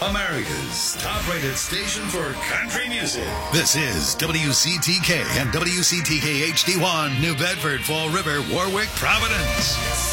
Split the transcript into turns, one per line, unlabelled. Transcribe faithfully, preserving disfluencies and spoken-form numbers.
America's top-rated station for country music.
This is W C T K and W C T K H D one, New Bedford, Fall River, Warwick, Providence.